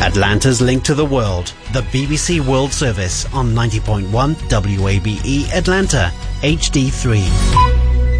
Atlanta's link to the world, the BBC World Service on 90.1 WABE Atlanta, HD3.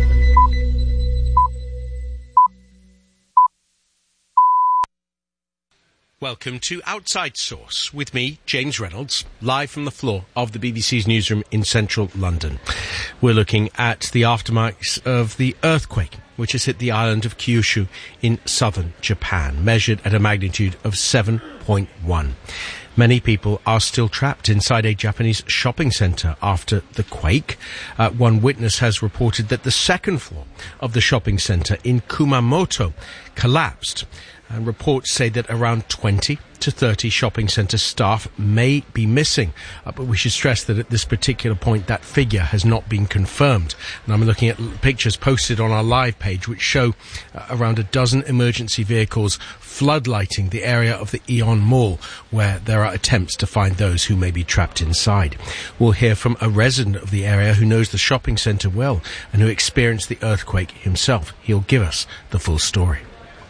Welcome to Outside Source with me, James Reynolds, live from the floor of the BBC's newsroom in central London. We're looking at the aftermath of the earthquake which has hit the island of Kyushu in southern Japan, measured at a magnitude of 7.1. Many people are still trapped inside a Japanese shopping centre after the quake. One witness has reported that the second floor of the shopping centre in Kumamoto collapsed. And reports say that around 20 to 30 shopping centre staff may be missing. But we should stress that at this particular point, that figure has not been confirmed. And I'm looking at pictures posted on our live page which show around a dozen emergency vehicles floodlighting the area of the Aeon Mall, where there are attempts to find those who may be trapped inside. We'll hear from a resident of the area who knows the shopping centre well and who experienced the earthquake himself. He'll give us the full story.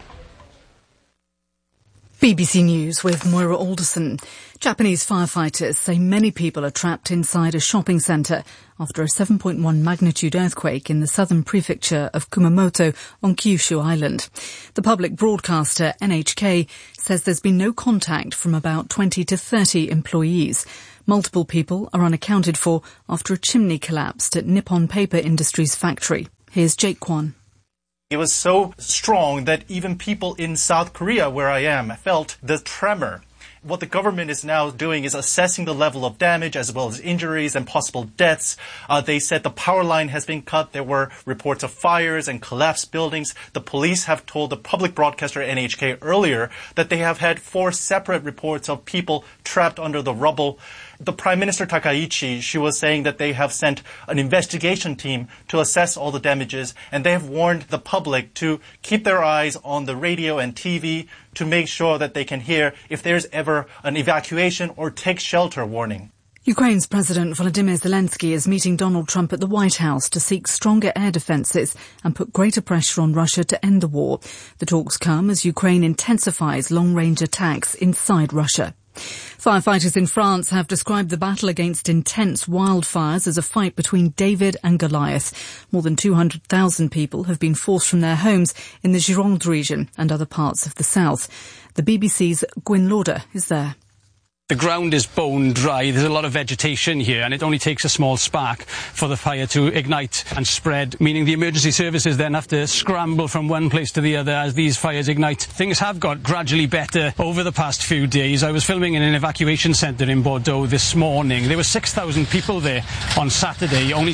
BBC News with Moira Alderson. Japanese firefighters say many people are trapped inside a shopping centre after a 7.1 magnitude earthquake in the southern prefecture of Kumamoto on Kyushu Island. The public broadcaster NHK says there's been no contact from about 20 to 30 employees. Multiple people are unaccounted for after a chimney collapsed at Nippon Paper Industries factory. Here's Jake Kwan. It was so strong that even people in South Korea, where I am, felt the tremor. What the government is now doing is assessing the level of damage as well as injuries and possible deaths. They said the power line has been cut. There were reports of fires and collapsed buildings. The police have told the public broadcaster NHK earlier that they have had 4 separate reports of people trapped under the rubble. The Prime Minister Takaichi, she was saying that they have sent an investigation team to assess all the damages, and they have warned the public to keep their eyes on the radio and TV to make sure that they can hear if there's ever an evacuation or take shelter warning. Ukraine's President Volodymyr Zelensky is meeting Donald Trump at the White House to seek stronger air defences and put greater pressure on Russia to end the war. The talks come as Ukraine intensifies long-range attacks inside Russia. Firefighters in France have described the battle against intense wildfires as a fight between David and Goliath. More than 200,000 people have been forced from their homes in the Gironde region and other parts of the south. The BBC's Gwyn Lauder is there. The ground is bone dry. There's a lot of vegetation here, and it only takes a small spark for the fire to ignite and spread, meaning the emergency services then have to scramble from one place to the other as these fires ignite. Things have got gradually better over the past few days. I was filming in an evacuation centre in Bordeaux this morning. There were 6,000 people there on Saturday, only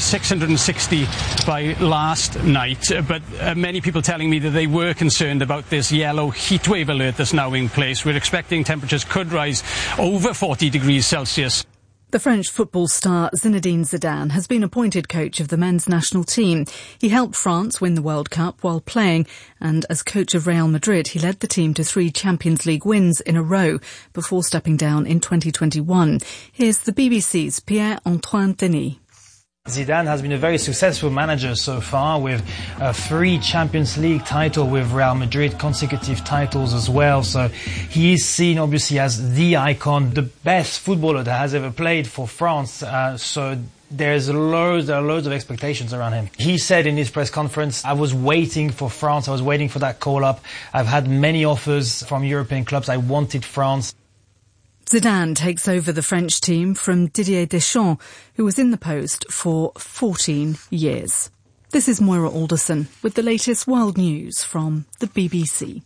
660 by last night. But many people telling me that they were concerned about this yellow heatwave alert that's now in place. We're expecting temperatures could rise over 40 degrees Celsius. The French football star Zinedine Zidane has been appointed coach of the men's national team. He helped France win the World Cup while playing, and as coach of Real Madrid, he led the team to 3 Champions League wins in a row before stepping down in 2021. Here's the BBC's Pierre-Antoine Denis. Zidane has been a very successful manager so far, with 3 Champions League titles with Real Madrid, consecutive titles as well. So he is seen obviously as the icon, the best footballer that has ever played for France. So there are loads of expectations around him. He said in his press conference, I was waiting for France, I was waiting for that call-up. I've had many offers from European clubs, I wanted France. Zidane takes over the French team from Didier Deschamps, who was in the post for 14 years. This is Moira Alderson with the latest world news from the BBC.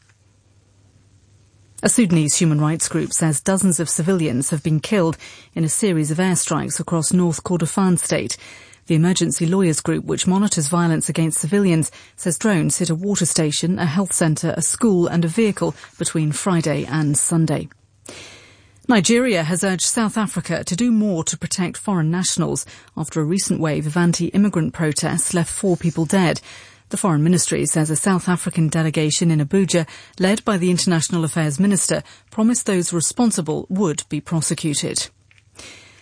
A Sudanese human rights group says dozens of civilians have been killed in a series of airstrikes across North Kordofan state. The emergency lawyers group, which monitors violence against civilians, says drones hit a water station, a health centre, a school and a vehicle between Friday and Sunday. Nigeria has urged South Africa to do more to protect foreign nationals after a recent wave of anti-immigrant protests left 4 people dead. The Foreign Ministry says a South African delegation in Abuja, led by the International Affairs Minister, promised those responsible would be prosecuted.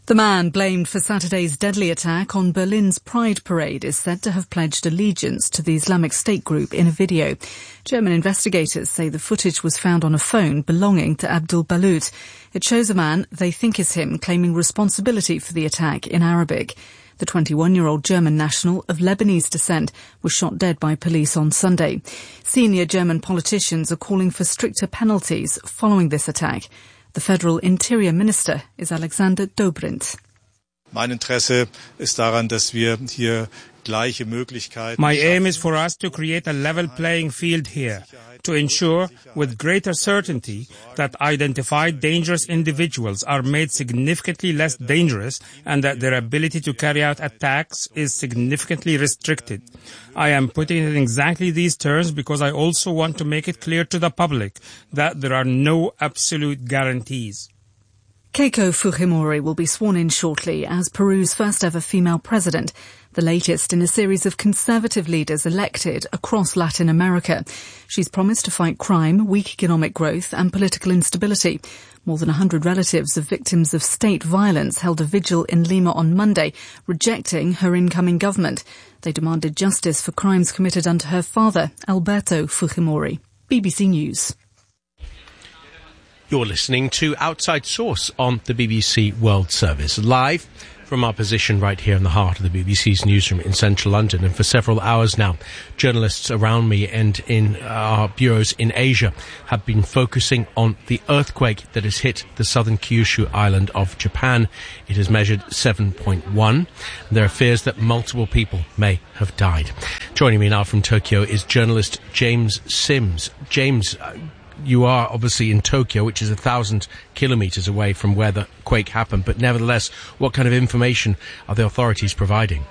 The man blamed for Saturday's deadly attack on Berlin's Pride Parade is said to have pledged allegiance to the Islamic State group in a video. German investigators say the footage was found on a phone belonging to Abdul Balut. It shows a man they think is him claiming responsibility for the attack in Arabic. The 21-year-old German national of Lebanese descent was shot dead by police on Sunday. Senior German politicians are calling for stricter penalties following this attack. The Federal Interior Minister is Alexander Dobrindt. Mein Interesse ist daran, dass wir hier gleiche Möglichkeiten. My aim is for us to create a level playing field here, to ensure with greater certainty that identified dangerous individuals are made significantly less dangerous and that their ability to carry out attacks is significantly restricted. I am putting it in exactly these terms because I also want to make it clear to the public that there are no absolute guarantees. Keiko Fujimori will be sworn in shortly as Peru's first ever female president, the latest in a series of conservative leaders elected across Latin America. She's promised to fight crime, weak economic growth and political instability. More than 100 relatives of victims of state violence held a vigil in Lima on Monday, rejecting her incoming government. They demanded justice for crimes committed under her father, Alberto Fujimori. BBC News. You're listening to Outside Source on the BBC World Service, live from our position right here in the heart of the BBC's newsroom in central London. And for several hours now, journalists around me and in our bureaus in Asia have been focusing on the earthquake that has hit the southern Kyushu island of Japan. It has measured 7.1. There are fears that multiple people may have died. Joining me now from Tokyo is journalist James Sims. James, you are obviously in Tokyo, which is 1,000 kilometres away from where the quake happened, but nevertheless, what kind of information are the authorities providing?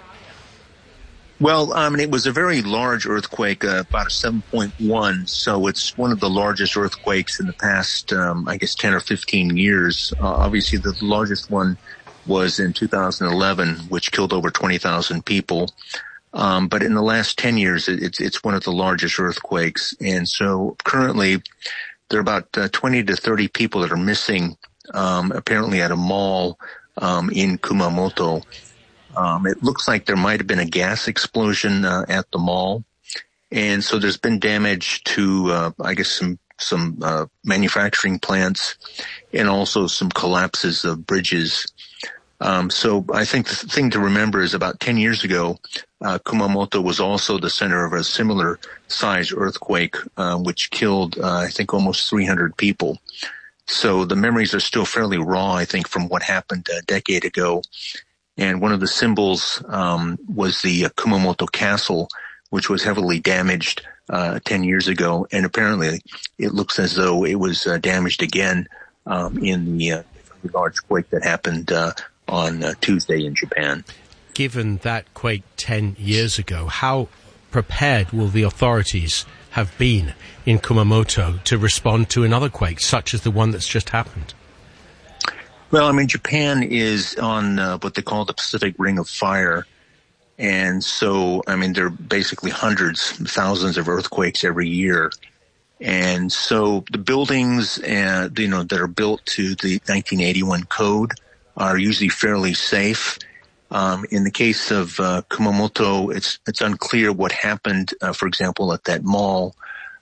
Well, it was a very large earthquake, about a 7.1, so it's one of the largest earthquakes in the past, 10 or 15 years. Obviously, the largest one was in 2011, which killed over 20,000 people. But in the last 10 years, it's one of the largest earthquakes. And so currently there are about 20 to 30 people that are missing, apparently at a mall, in Kumamoto. It looks like there might have been a gas explosion, at the mall. And so there's been damage to, some manufacturing plants and also some collapses of bridges. So I think the thing to remember is about 10 years ago, Kumamoto was also the center of a similar size earthquake, which killed, almost 300 people. So the memories are still fairly raw, I think, from what happened a decade ago. And one of the symbols, was the Kumamoto Castle, which was heavily damaged, 10 years ago. And apparently it looks as though it was damaged again, in the large quake that happened, on Tuesday in Japan. Given that quake 10 years ago, how prepared will the authorities have been in Kumamoto to respond to another quake, such as the one that's just happened? Well, Japan is on what they call the Pacific Ring of Fire. And so, there are basically hundreds, thousands of earthquakes every year. And so the buildings, that are built to the 1981 code are usually fairly safe. In the case of Kumamoto, it's unclear what happened, for example, at that mall.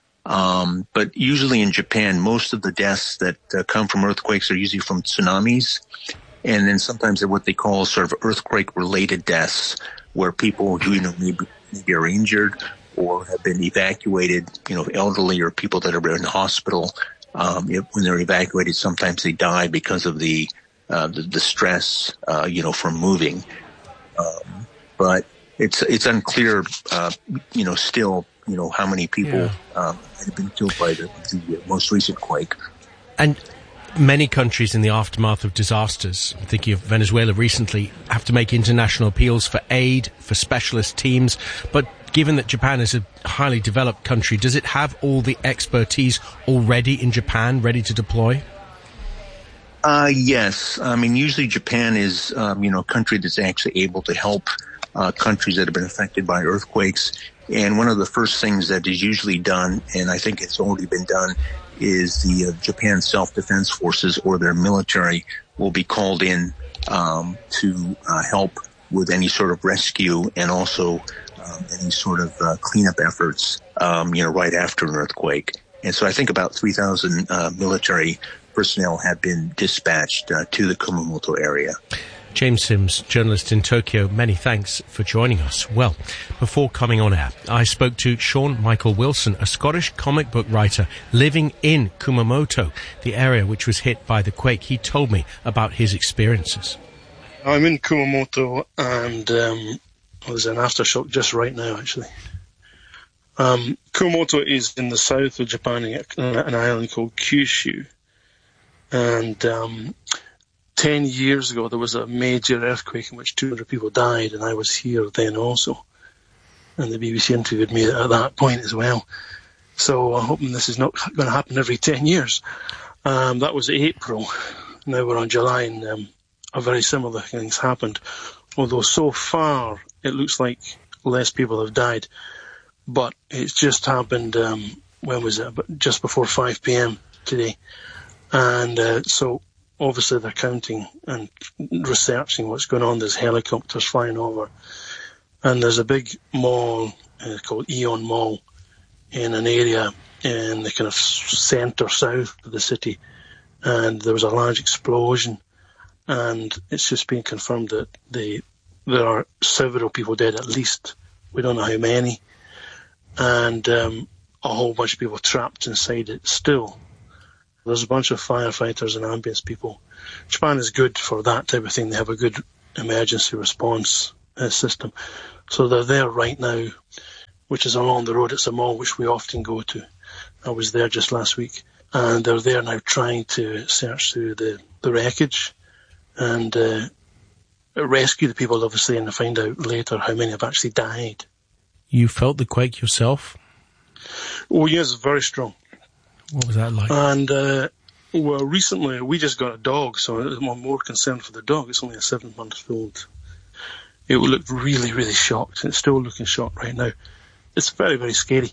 But usually in Japan, most of the deaths that come from earthquakes are usually from tsunamis. And then sometimes they're what they call sort of earthquake-related deaths, where people who, maybe are injured or have been evacuated, elderly or people that are in the hospital. When they're evacuated, sometimes they die because of the stress, from moving. But it's unclear, still, how many people, have been killed by the most recent quake. And many countries in the aftermath of disasters, I'm thinking of Venezuela recently, have to make international appeals for aid, for specialist teams. But given that Japan is a highly developed country, does it have all the expertise already in Japan ready to deploy? Yes. Usually Japan is, a country that's actually able to help countries that have been affected by earthquakes. And one of the first things that is usually done, and I think it's already been done, is the Japan Self-Defense Forces or their military will be called in to help with any sort of rescue and also any sort of cleanup efforts, right after an earthquake. And so I think about 3,000 military personnel have been dispatched to the Kumamoto area. James Sims, journalist in Tokyo, many thanks for joining us. Well, before coming on air, I spoke to Sean Michael Wilson, a Scottish comic book writer living in Kumamoto, the area which was hit by the quake. He told me about his experiences. I'm in Kumamoto, and there's an aftershock just right now, actually. Kumamoto is in the south of Japan, an island called Kyushu. And 10 years ago, there was a major earthquake in which 200 people died, and I was here then also. And the BBC interviewed me at that point as well. So I'm hoping this is not going to happen every 10 years. That was April. Now we're on July, and a very similar things happened. Although so far, it looks like less people have died. But it's just happened, when was it? Just before 5 p.m. today. And so obviously they're counting and researching what's going on. There's helicopters flying over. And there's a big mall called Aeon Mall in an area in the kind of centre south of the city. And there was a large explosion. And it's just been confirmed that there are several people dead at least. We don't know how many. And a whole bunch of people trapped inside it still. There's a bunch of firefighters and ambulance people. Japan is good for that type of thing. They have a good emergency response system. So they're there right now, which is along the road. It's a mall which we often go to. I was there just last week. And they're there now trying to search through the wreckage and rescue the people, obviously, and find out later how many have actually died. You felt the quake yourself? Oh, yes, very strong. What was that like? And, well, recently we just got a dog, so I'm more concerned for the dog. It's only a 7-month-old. It looked really, really shocked. It's still looking shocked right now. It's very, very scary.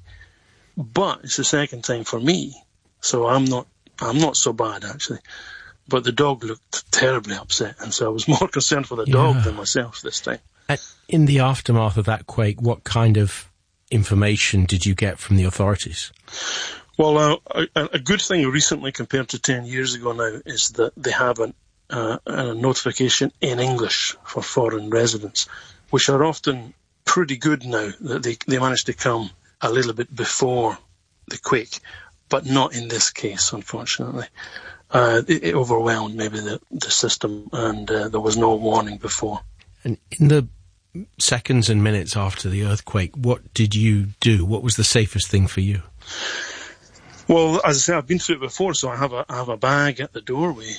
But it's the second time for me, so I'm not so bad, actually. But the dog looked terribly upset, and so I was more concerned for the dog than myself this time. In the aftermath of that quake, what kind of information did you get from the authorities? Well, a good thing recently compared to 10 years ago now is that they have a notification in English for foreign residents, which are often pretty good now, that they managed to come a little bit before the quake, but not in this case, unfortunately. It overwhelmed maybe the system, and there was no warning before. And in the seconds and minutes after the earthquake, what did you do? What was the safest thing for you? Well, as I say, I've been through it before, so I have a bag at the doorway.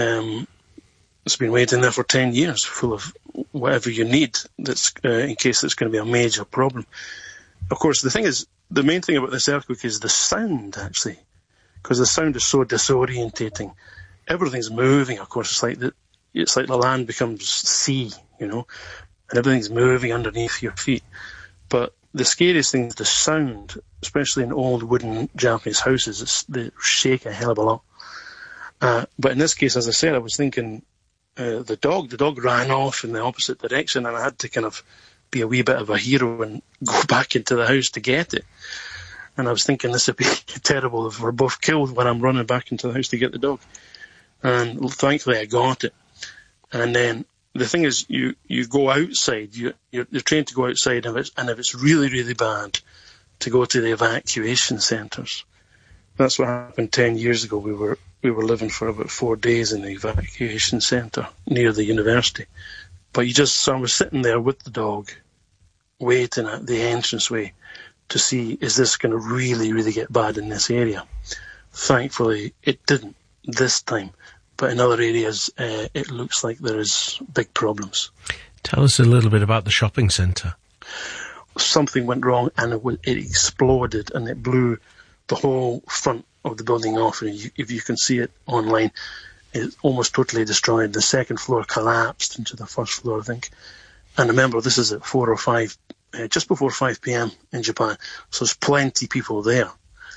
It's been waiting there for 10 years, full of whatever you need, that's in case it's going to be a major problem. Of course, the main thing about this earthquake is the sound, actually, because the sound is so disorientating. Everything's moving, of course. It's like the land becomes sea, and everything's moving underneath your feet. But the scariest thing is the sound, especially in old wooden Japanese houses. They shake a hell of a lot. But in this case, as I said, I was thinking the dog ran off in the opposite direction, and I had to kind of be a wee bit of a hero and go back into the house to get it. And I was thinking this would be terrible if we're both killed when I'm running back into the house to get the dog. And thankfully I got it. And then the thing is, you go outside. You're trained to go outside, and if it's really, really bad, to go to the evacuation centres. That's what happened 10 years ago. We were living for about 4 days in the evacuation centre near the university. But so I was sitting there with the dog, waiting at the entranceway to see, is this going to really, really get bad in this area? Thankfully, it didn't this time. But in other areas, it looks like there is big problems. Tell us a little bit about the shopping centre. Something went wrong, and it exploded, and it blew the whole front of the building off. And if you can see it online, it's almost totally destroyed. The second floor collapsed into the first floor, I think. And remember, this is at 4 or 5, just before 5 p.m. in Japan, so there's plenty of people there.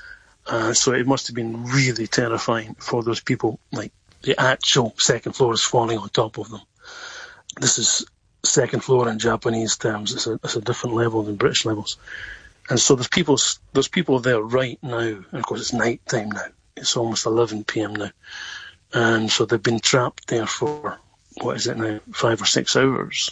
So it must have been really terrifying for those people. Like, the actual second floor is falling on top of them. This is second floor in Japanese terms. It's a different level than British levels. And so there's people there right now. And of course, it's night time now. It's almost 11 p.m. now. And so they've been trapped there for, 5 or 6 hours.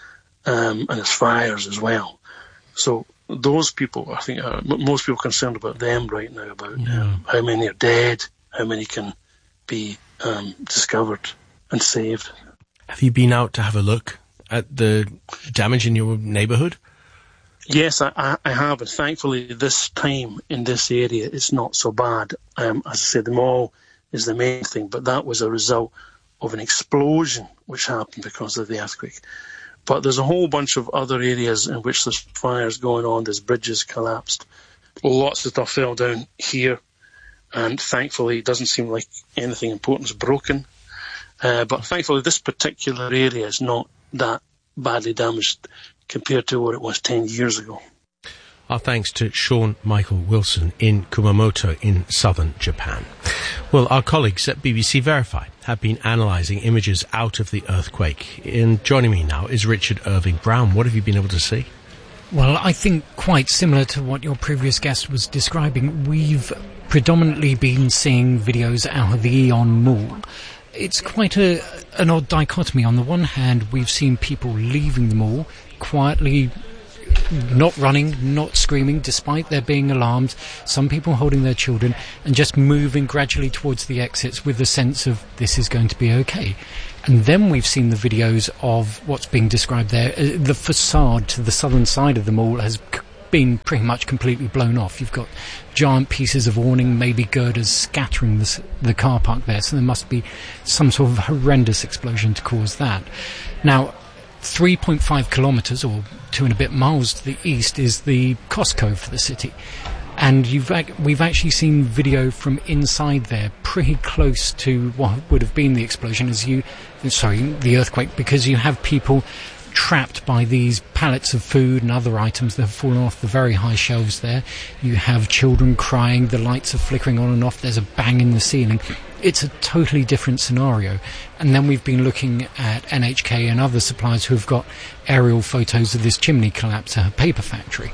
And there's fires as well. So those people, I think, most people are concerned about them right now, about how many are dead, how many can be discovered and saved. Have you been out to have a look at the damage in your neighbourhood? Yes, I have, and thankfully this time in this area it's not so bad. As I said, the mall is the main thing, but that was a result of an explosion which happened because of the earthquake. But there's a whole bunch of other areas in which there's fires going on, there's bridges collapsed, lots of stuff fell down here, and thankfully it doesn't seem like anything important is broken. But thankfully this particular area is not that badly damaged compared to what it was 10 years ago. Our thanks to Sean Michael Wilson in Kumamoto in southern Japan. Well, our colleagues at BBC Verify have been analysing images out of the earthquake. And joining me now is Richard Irving Brown. What have you been able to see? Well, I think quite similar to what your previous guest was describing. We've predominantly been seeing videos out of the Aeon Mall. It's quite an odd dichotomy. On the one hand, we've seen people leaving the mall quietly, not running, not screaming, despite there being alarmed, some people holding their children, and just moving gradually towards the exits with the sense of this is going to be okay. And then we've seen the videos of what's being described there. The facade to the southern side of the mall has been pretty much completely blown off. You've got giant pieces of awning, maybe girders, scattering the car park there, so there must be some sort of horrendous explosion to cause that. Now, 3.5 kilometres, or 2 and a bit miles to the east, is the Costco for the city. And we've actually seen video from inside there, pretty close to what would have been the explosion, the earthquake, because you have people trapped by these pallets of food and other items that have fallen off the very high shelves there. You have children crying, the lights are flickering on and off, there's a bang in the ceiling. It's a totally different scenario. And then we've been looking at NHK and other suppliers who have got aerial photos of this chimney collapse at a paper factory.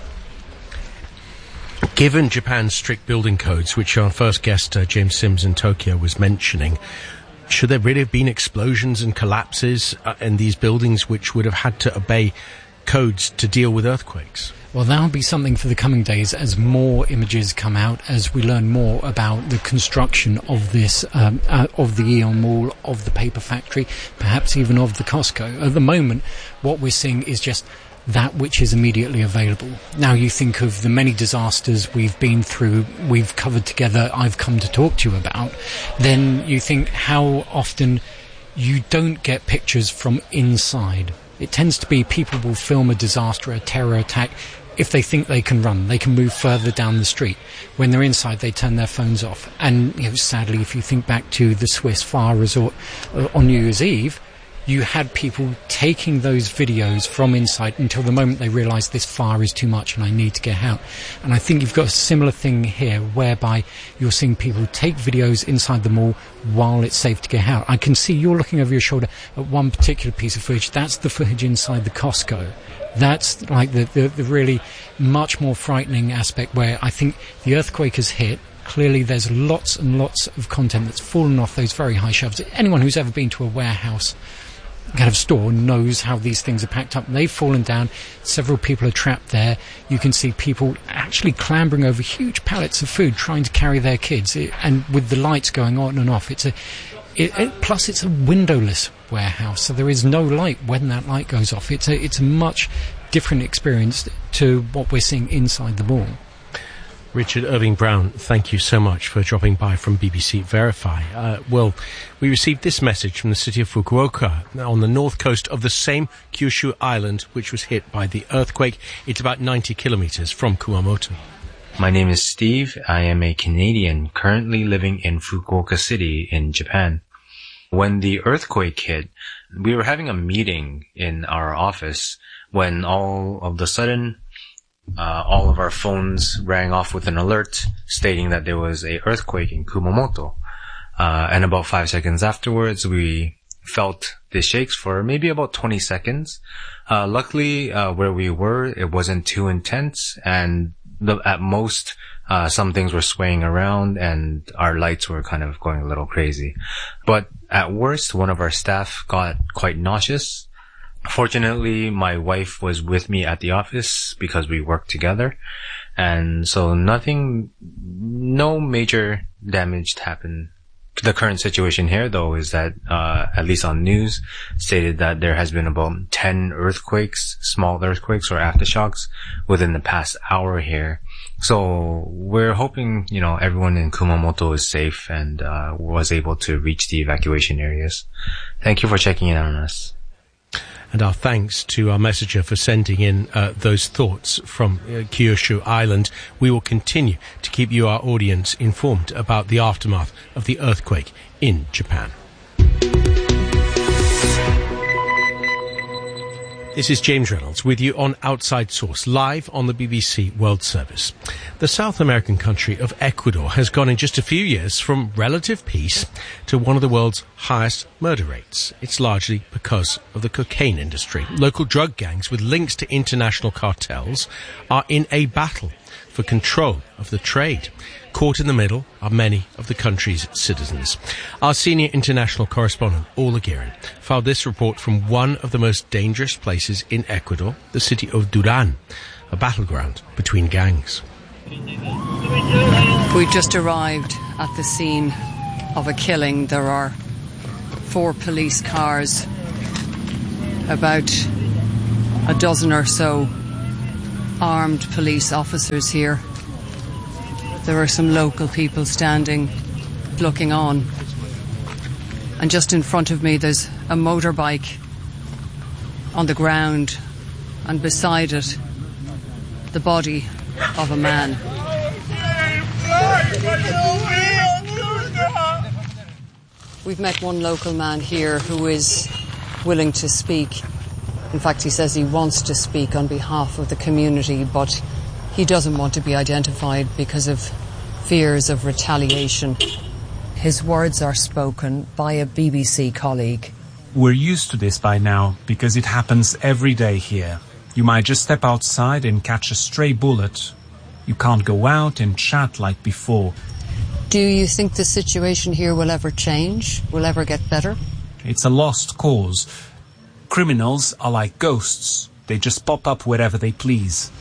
Given Japan's strict building codes, which our first guest, James Sims in Tokyo, was mentioning, should there really have been explosions and collapses in these buildings which would have had to obey codes to deal with earthquakes? Well, that'll be something for the coming days as more images come out, as we learn more about the construction of this, of the Aeon Mall, of the paper factory, perhaps even of the Costco. At the moment, what we're seeing is just that which is immediately available. Now you think of the many disasters we've been through, we've covered together, I've come to talk to you about, then you think how often you don't get pictures from inside. It tends to be people will film a disaster, a terror attack. If they think they can run, they can move further down the street. When they're inside, they turn their phones off. And sadly, if you think back to the Swiss fire resort on New Year's Eve, you had people taking those videos from inside until the moment they realised this fire is too much and I need to get out. And I think you've got a similar thing here whereby you're seeing people take videos inside the mall while it's safe to get out. I can see you're looking over your shoulder at one particular piece of footage. That's the footage inside the Costco. That's like the really much more frightening aspect where I think the earthquake has hit. Clearly there's lots and lots of content that's fallen off those very high shelves. Anyone who's ever been to a warehouse kind of store knows how these things are packed up. They've fallen down. Several people are trapped there. You can see people actually clambering over huge pallets of food trying to carry their kids, and with the lights going on and off. Plus it's a windowless warehouse, so there is no light when that light goes off. It's a much different experience to what we're seeing inside the mall. Richard Irving Brown, thank you so much for dropping by from BBC Verify. Well, we received this message from the city of Fukuoka on the north coast of the same Kyushu island which was hit by the earthquake. It's about 90 kilometers from Kumamoto. My name is Steve. I am a Canadian currently living in Fukuoka City in Japan. When the earthquake hit, we were having a meeting in our office when all of the sudden all of our phones rang off with an alert stating that there was an earthquake in Kumamoto. And about 5 seconds afterwards, we felt the shakes for maybe about 20 seconds. Luckily, where we were, it wasn't too intense, and at most, some things were swaying around and our lights were kind of going a little crazy. But at worst, one of our staff got quite nauseous. Fortunately, my wife was with me at the office because we worked together. And so no major damage happened. The current situation here, though, is that, at least on news, stated that there has been about 10 earthquakes, small earthquakes or aftershocks within the past hour here. So we're hoping, everyone in Kumamoto is safe and, was able to reach the evacuation areas. Thank you for checking in on us. And our thanks to our messenger for sending in those thoughts from Kyushu Island. We will continue to keep you, our audience, informed about the aftermath of the earthquake in Japan. This is James Reynolds with you on Outside Source, live on the BBC World Service. The South American country of Ecuador has gone in just a few years from relative peace to one of the world's highest murder rates. It's largely because of the cocaine industry. Local drug gangs with links to international cartels are in a battle for control of the trade. Caught in the middle are many of the country's citizens. Our senior international correspondent, Orla Guerin, filed this report from one of the most dangerous places in Ecuador, the city of Duran, a battleground between gangs. We've just arrived at the scene of a killing. There are 4 police cars, about a dozen or so armed police officers here. There are some local people standing, looking on. And just in front of me there's a motorbike on the ground, and beside it the body of a man. We've met one local man here who is willing to speak. In fact, he says he wants to speak on behalf of the community, but he doesn't want to be identified because of fears of retaliation. His words are spoken by a BBC colleague. We're used to this by now because it happens every day here. You might just step outside and catch a stray bullet. You can't go out and chat like before. Do you think the situation here will ever change? Will ever get better? It's a lost cause. Criminals are like ghosts. They just pop up wherever they please.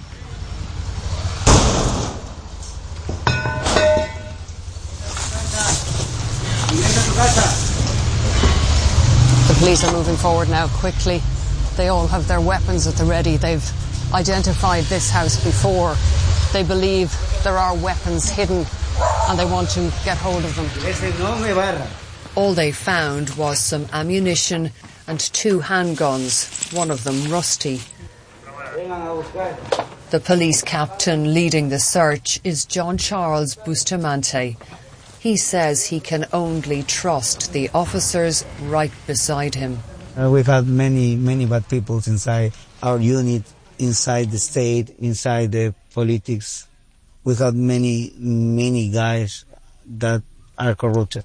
The police are moving forward now quickly. They all have their weapons at the ready. They've identified this house before. They believe there are weapons hidden and they want to get hold of them. All they found was some ammunition and 2 handguns, one of them rusty. The police captain leading the search is John Charles Bustamante. He says he can only trust the officers right beside him. We've had many bad people inside our unit, inside the state, inside the politics. We've had many guys that are corrupted.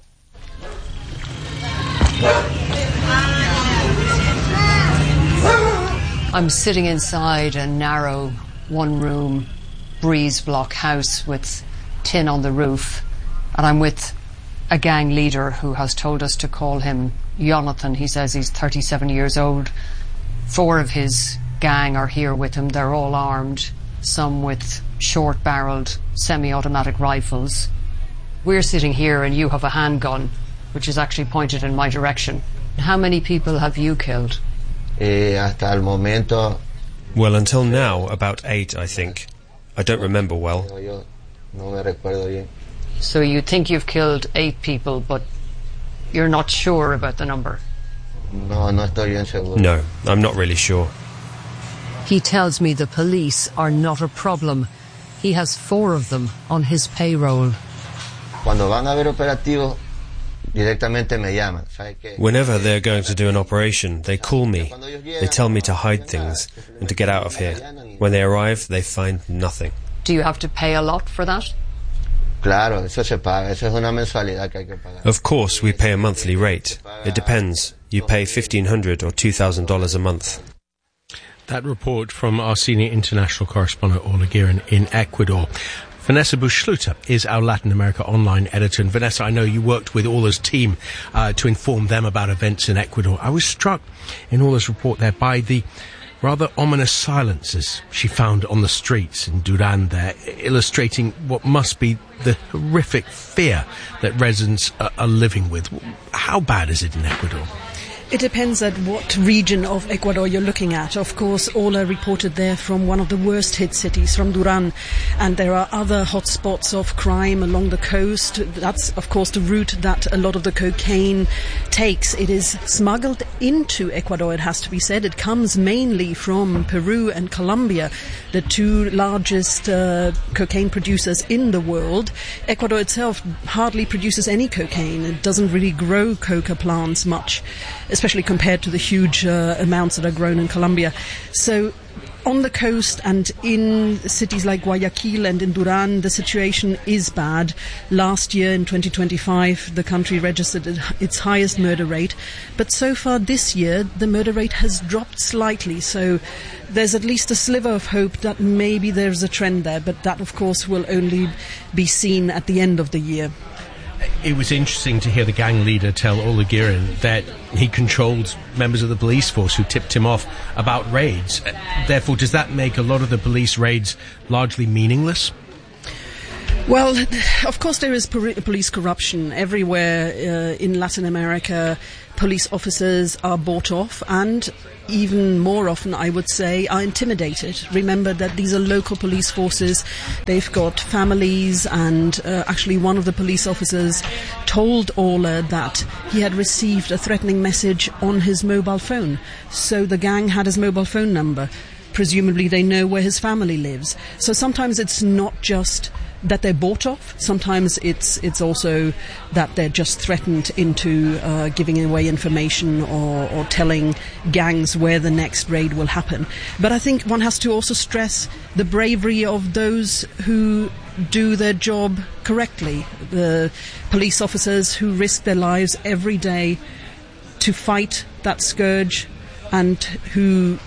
I'm sitting inside a narrow, one-room, breeze-block house with tin on the roof, and I'm with a gang leader who has told us to call him Jonathan. He says he's 37 years old. 4 of his gang are here with him. They're all armed, some with short-barreled semi-automatic rifles. We're sitting here and you have a handgun, which is actually pointed in my direction. How many people have you killed? Hasta el momento. Well, until now, about 8, I think. I don't remember well. No me recuerdo bien. So you think you've killed 8 people, but you're not sure about the number? No estoy bien seguro. No, I'm not really sure. He tells me the police are not a problem. He has 4 of them on his payroll. Cuando van a haber operativos, directamente me llaman. Whenever they're going to do an operation, they call me. They tell me to hide things and to get out of here. When they arrive, they find nothing. Do you have to pay a lot for that? Claro, eso se paga. Eso es una mensualidad que hay que pagar. Of course, we pay a monthly rate. It depends. You pay $1,500 or $2,000 a month. That report from our senior international correspondent, Orla Guerin, in Ecuador. Vanessa Bush-Schluter is our Latin America online editor. And Vanessa, I know you worked with Orla's team to inform them about events in Ecuador. I was struck in Orla's report there by the rather ominous silences she found on the streets in Duran there, illustrating what must be the horrific fear that residents are living with. How bad is it in Ecuador? It depends at what region of Ecuador you're looking at. Of course, Orla reported there from one of the worst hit cities, from Duran, and there are other hotspots of crime along the coast. That's, of course, the route that a lot of the cocaine takes. It is smuggled into Ecuador, it has to be said. It comes mainly from Peru and Colombia, the two largest cocaine producers in the world. Ecuador itself hardly produces any cocaine. It doesn't really grow coca plants much, especially compared to the huge amounts that are grown in Colombia. So on the coast and in cities like Guayaquil and in Duran, the situation is bad. Last year, in 2025, the country registered its highest murder rate. But so far this year, the murder rate has dropped slightly. So there's at least a sliver of hope that maybe there's a trend there. But that, of course, will only be seen at the end of the year. It was interesting to hear the gang leader tell Orla Guerin that he controlled members of the police force who tipped him off about raids. Therefore, does that make a lot of the police raids largely meaningless? Well, of course there is police corruption everywhere in Latin America. Police officers are bought off and even more often, I would say, are intimidated. Remember that these are local police forces. They've got families, and actually one of the police officers told Orla that he had received a threatening message on his mobile phone. So the gang had his mobile phone number. Presumably they know where his family lives. So sometimes it's not just that they're bought off. Sometimes it's also that they're just threatened into giving away information or telling gangs where the next raid will happen. But I think one has to also stress the bravery of those who do their job correctly. The police officers who risk their lives every day to fight that scourge and who,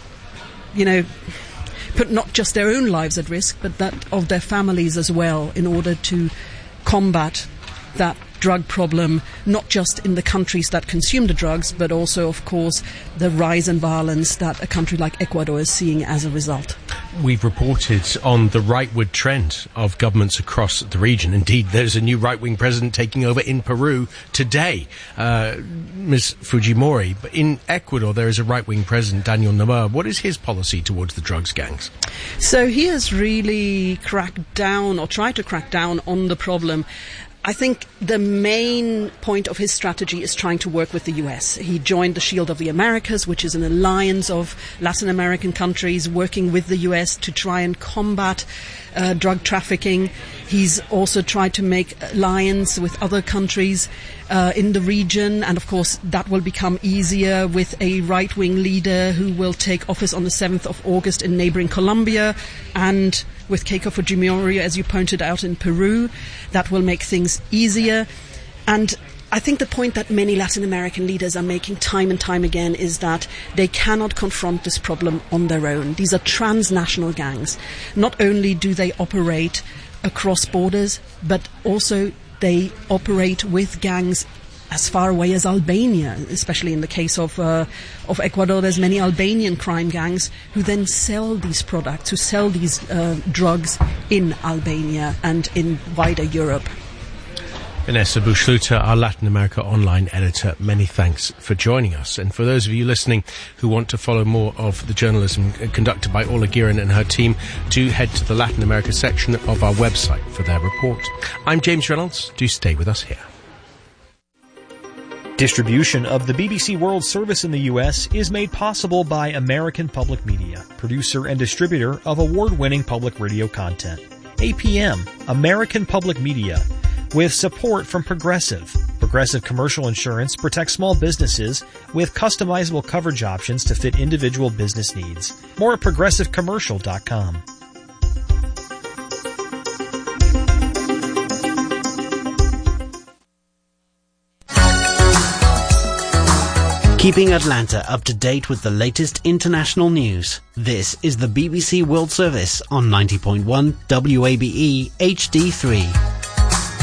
put not just their own lives at risk, but that of their families as well, in order to combat that drug problem, not just in the countries that consume the drugs, but also, of course, the rise in violence that a country like Ecuador is seeing as a result. We've reported on the rightward trend of governments across the region. Indeed, there's a new right-wing president taking over in Peru today, Ms. Fujimori. But in Ecuador, there is a right-wing president, Daniel Noboa. What is his policy towards the drugs gangs? So he has really cracked down, or tried to crack down, on the problem. I think the main point of his strategy is trying to work with the US. He joined the Shield of the Americas, which is an alliance of Latin American countries working with the US to try and combat drug trafficking. He's also tried to make alliance with other countries in the region, and of course that will become easier with a right-wing leader who will take office on the 7th of August in neighboring Colombia, and with Keiko Fujimori, as you pointed out, in Peru. That will make things easier. And I think the point that many Latin American leaders are making time and time again is that they cannot confront this problem on their own. These are transnational gangs. Not only do they operate across borders, but also they operate with gangs as far away as Albania, especially in the case of Ecuador. There's many Albanian crime gangs who then sell these products, who sell these drugs in Albania and in wider Europe. Vanessa Bush-Schluter, our Latin America online editor, many thanks for joining us. And for those of you listening who want to follow more of the journalism conducted by Orla Guerin and her team, do head to the Latin America section of our website for their report. I'm James Reynolds. Do stay with us here. Distribution of the BBC World Service in the U.S. is made possible by American Public Media, producer and distributor of award-winning public radio content. APM, American Public Media, with support from Progressive. Progressive Commercial Insurance protects small businesses with customizable coverage options to fit individual business needs. More at progressivecommercial.com. Keeping Atlanta up to date with the latest international news. This is the BBC World Service on 90.1 WABE HD3.